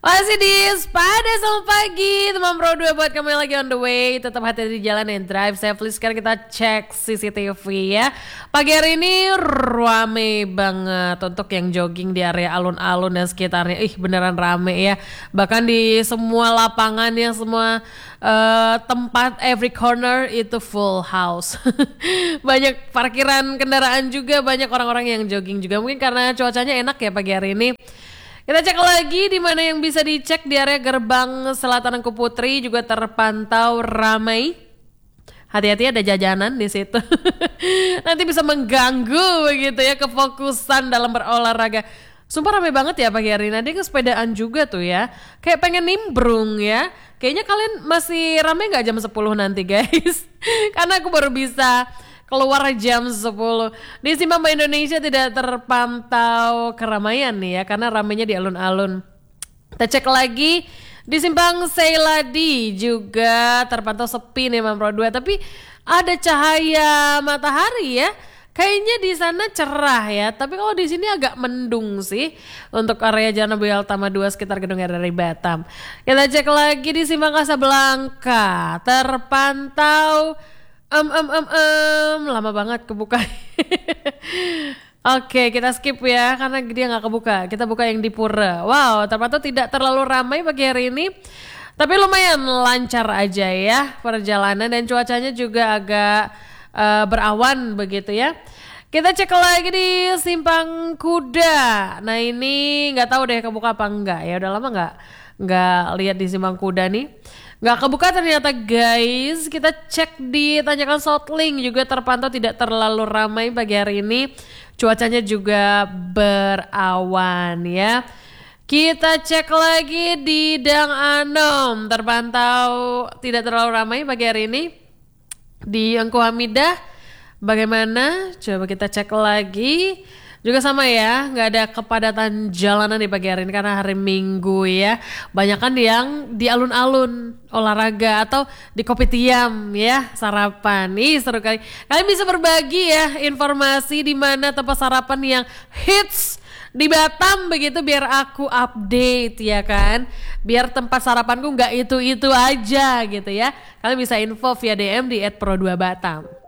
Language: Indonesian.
Masih di pada selamat pagi teman Pro 2 buat kamu yang lagi on the way. Tetap hati-hati di jalan and drive safely. Sekarang kita cek CCTV ya. Pagi hari ini rame banget untuk yang jogging di area alun-alun dan sekitarnya. Beneran rame ya. Bahkan di semua lapangan ya, semua tempat, every corner itu full house. Banyak parkiran kendaraan juga, banyak orang-orang yang jogging juga. Mungkin karena cuacanya enak ya pagi hari ini. Kita cek lagi di mana yang bisa dicek di area gerbang Selatan Angku Putri juga terpantau ramai. Hati-hati ada jajanan di situ. Nanti bisa mengganggu begitu ya kefokusan dalam berolahraga. Sumpah ramai banget ya pagi hari ini. Ada sepedaan juga tuh ya. Kayak pengen nimbrung ya. Kayaknya kalian masih ramai nggak jam 10 nanti guys? Karena aku baru bisa keluar jam 10. Di Simpang Indonesia tidak terpantau keramaian nih ya, karena ramainya di alun-alun. Kita cek lagi di Simpang Seiladi juga terpantau sepi nih Pro 2, tapi ada cahaya matahari ya. Kayaknya di sana cerah ya, tapi kalau di sini agak mendung sih untuk area Jalan Nabi Tama 2 sekitar Gedung RRI Batam. Kita cek lagi di Simpang Kasablanka terpantau lama banget kebuka. Oke, kita skip ya karena dia nggak kebuka. Kita buka yang di Pura. Wow, terpantau tidak terlalu ramai pagi hari ini, tapi lumayan lancar aja ya perjalanan dan cuacanya juga agak berawan begitu ya. Kita cek lagi di Simpang Kuda. Nah ini nggak tahu deh kebuka apa enggak ya. Udah lama nggak lihat di Simpang Kuda nih. Nggak kebuka ternyata guys. Kita cek di Tanjakan Southling juga terpantau tidak terlalu ramai pagi hari ini. Cuacanya juga berawan ya. Kita cek lagi di Dang Anom terpantau tidak terlalu ramai pagi hari ini. Di Engku Hamidah bagaimana? Coba kita cek lagi. Juga sama ya, nggak ada kepadatan jalanan di pagi hari ini karena hari Minggu ya. Banyakan yang di alun-alun olahraga atau di kopitiam ya sarapan. Seru kali. Kalian bisa berbagi ya informasi di mana tempat sarapan yang hits di Batam begitu biar aku update ya kan. Biar tempat sarapanku nggak itu-itu aja gitu ya. Kalian bisa info via DM di @pro2batam.